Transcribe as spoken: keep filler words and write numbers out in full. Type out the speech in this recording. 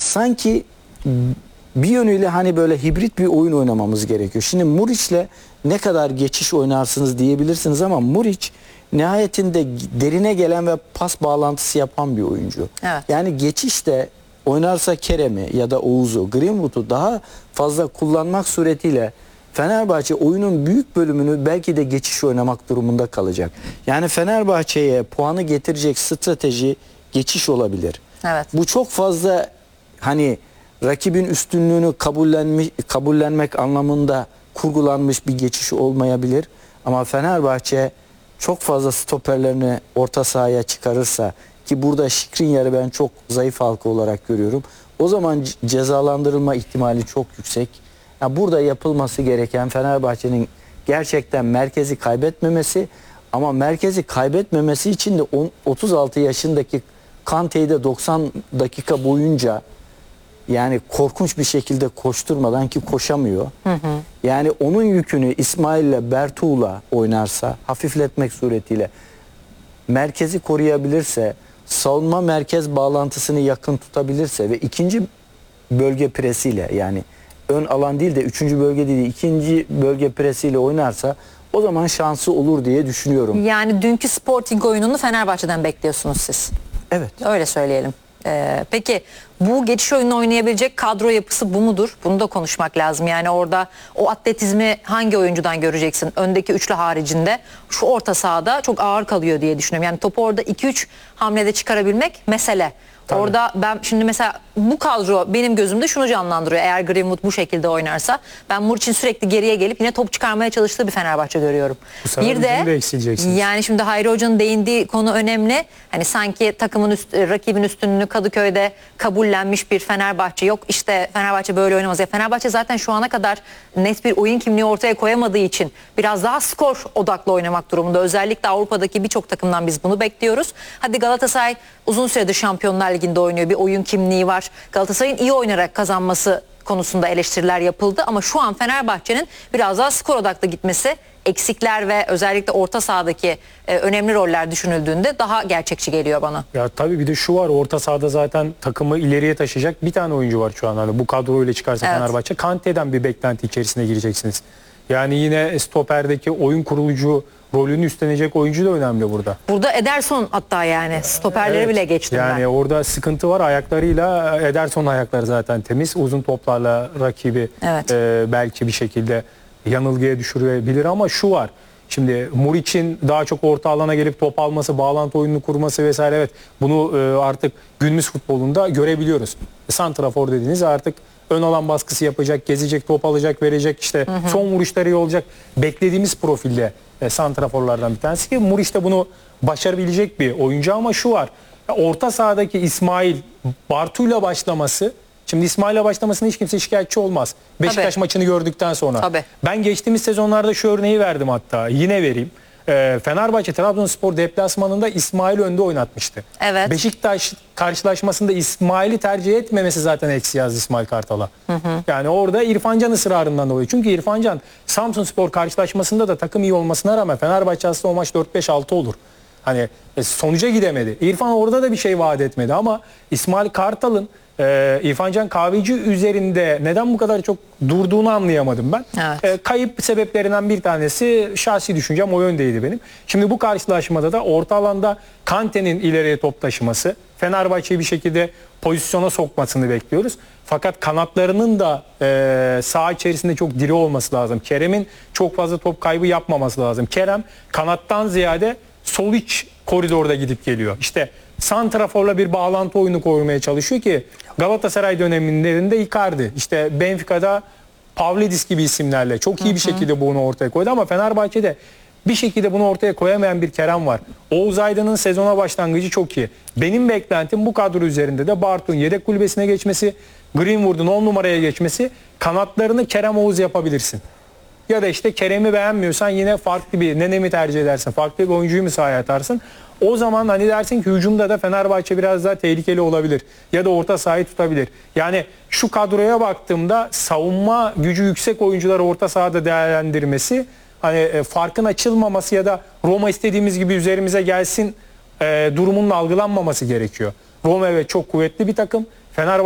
sanki bir yönüyle hani böyle hibrit bir oyun oynamamız gerekiyor. Şimdi Muriç'le ne kadar geçiş oynarsınız diyebilirsiniz ama Muriç nihayetinde derine gelen ve pas bağlantısı yapan bir oyuncu. Evet. Yani geçişte oynarsa Kerem'i ya da Oğuz'u, Greenwood'u daha fazla kullanmak suretiyle Fenerbahçe oyunun büyük bölümünü belki de geçiş oynamak durumunda kalacak. Yani Fenerbahçe'ye puanı getirecek strateji geçiş olabilir. Evet. Bu çok fazla hani rakibin üstünlüğünü kabullenmiş, kabullenmek anlamında kurgulanmış bir geçiş olmayabilir. Ama Fenerbahçe çok fazla stoperlerini orta sahaya çıkarırsa, ki burada Skriniar'ı ben çok zayıf halka olarak görüyorum, o zaman cezalandırılma ihtimali çok yüksek. Yani burada yapılması gereken Fenerbahçe'nin gerçekten merkezi kaybetmemesi, ama merkezi kaybetmemesi için de otuz altı yaşındaki Kante'yi de doksan dakika boyunca yani korkunç bir şekilde koşturmadan, ki koşamıyor. Hı hı. Yani onun yükünü İsmail'le Bertuğ'la oynarsa, hafifletmek suretiyle merkezi koruyabilirse, savunma merkez bağlantısını yakın tutabilirse ve ikinci bölge presiyle, yani ön alan değil de üçüncü bölge değil ikinci bölge presiyle oynarsa o zaman şansı olur diye düşünüyorum. Yani dünkü Sporting oyununu Fenerbahçe'den bekliyorsunuz siz. Evet. Öyle söyleyelim. Ee, peki bu geçiş oyunu oynayabilecek kadro yapısı bu mudur? Bunu da konuşmak lazım. Yani orada o atletizmi hangi oyuncudan göreceksin? Öndeki üçlü haricinde şu orta sahada çok ağır kalıyor diye düşünüyorum. Yani topu orada iki üç hamlede çıkarabilmek mesele. Tabii. Orada ben şimdi mesela bu kadro benim gözümde şunu canlandırıyor. Eğer Greenwood bu şekilde oynarsa ben Muriç'in sürekli geriye gelip yine top çıkarmaya çalıştığı bir Fenerbahçe görüyorum. Bir de, de yani şimdi Hayri Hoca'nın değindiği konu önemli. Hani sanki takımın üst, rakibin üstünlüğünü Kadıköy'de kabullenmiş bir Fenerbahçe yok. İşte Fenerbahçe böyle oynamaz. Ya Fenerbahçe zaten şu ana kadar net bir oyun kimliği ortaya koyamadığı için biraz daha skor odaklı oynamak durumunda. Özellikle Avrupa'daki birçok takımdan biz bunu bekliyoruz. Hadi Galatasaray uzun süredir Şampiyonlar Ligi'nde oynuyor. Bir oyun kimliği var. Galatasaray'ın iyi oynarak kazanması konusunda eleştiriler yapıldı ama şu an Fenerbahçe'nin biraz daha skor odaklı gitmesi, eksikler ve özellikle orta sahadaki e, önemli roller düşünüldüğünde daha gerçekçi geliyor bana. Ya tabii bir de şu var, orta sahada zaten takımı ileriye taşıyacak bir tane oyuncu var şu an. Hani bu kadroyla çıkarsa evet. Fenerbahçe, Kante'den bir beklenti içerisine gireceksiniz. Yani yine stoperdeki oyun kurucu rolünü üstlenecek oyuncu da önemli burada. Burada Ederson hatta yani stoperleri evet, bile geçtim yani ben. Yani orada sıkıntı var ayaklarıyla. Ederson ayakları zaten temiz. Uzun toplarla rakibi evet. e, belki bir şekilde yanılgıya düşürebilir ama şu var. Şimdi Muriç'in daha çok orta alana gelip top alması, bağlantı oyununu kurması vesaire, evet bunu e, artık günümüz futbolunda görebiliyoruz. Santrafor dediğiniz artık ön alan baskısı yapacak, gezecek, top alacak, verecek, işte hı hı. son vuruşları iyi olacak. Beklediğimiz profilde e, santraforlardan bir tanesi ki Muriç de bunu başarabilecek bir oyuncu ama şu var. Orta sahadaki İsmail Bartu'yla başlaması, şimdi İsmail'le başlamasına hiç kimse şikayetçi olmaz. Beşiktaş Tabii. maçını gördükten sonra. Tabii. Ben geçtiğimiz sezonlarda şu örneği verdim hatta. Yine vereyim. Ee, Fenerbahçe Trabzonspor deplasmanında İsmail önde oynatmıştı. Evet. Beşiktaş karşılaşmasında İsmail'i tercih etmemesi zaten eksi yazdı İsmail Kartal'a. Hı hı. Yani orada İrfan Can ısrarından dolayı. Çünkü İrfan Can Samsunspor karşılaşmasında da takım iyi olmasına rağmen Fenerbahçe aslında o maç dört beş altı olur. Hani e, sonuca gidemedi. İrfan orada da bir şey vaat etmedi ama İsmail Kartal'ın Ee, İrfan Can Kahveci üzerinde neden bu kadar çok durduğunu anlayamadım ben. Evet. Ee, kayıp sebeplerinden bir tanesi, şahsi düşüncem o yöndeydi benim. Şimdi bu karşılaşmada da orta alanda Kante'nin ileriye top taşıması, Fenerbahçe'yi bir şekilde pozisyona sokmasını bekliyoruz. Fakat kanatlarının da e, saha içerisinde çok diri olması lazım. Kerem'in çok fazla top kaybı yapmaması lazım. Kerem kanattan ziyade sol iç koridorda gidip geliyor. İşte santraforla bir bağlantı oyunu koymaya çalışıyor ki Galatasaray dönemlerinde Icardi, işte Benfica'da Pavlidis gibi isimlerle çok iyi bir şekilde bunu ortaya koydu ama Fenerbahçe'de bir şekilde bunu ortaya koyamayan bir Kerem var. Oğuz Aydın'ın sezona başlangıcı çok iyi. Benim beklentim bu kadro üzerinde de Bartu'nun yedek kulübesine geçmesi, Greenwood'un on numaraya geçmesi, kanatlarını Kerem Oğuz yapabilirsin. Ya da işte Kerem'i beğenmiyorsan yine farklı bir Nenem'i tercih edersin. Farklı bir oyuncuyu mu sahaya atarsın? O zaman hani dersin ki hücumda da Fenerbahçe biraz daha tehlikeli olabilir. Ya da orta sahayı tutabilir. Yani şu kadroya baktığımda savunma gücü yüksek oyuncuları orta sahada değerlendirmesi, hani farkın açılmaması ya da Roma istediğimiz gibi üzerimize gelsin e, durumunun algılanmaması gerekiyor. Roma evet çok kuvvetli bir takım. Fenerbahçe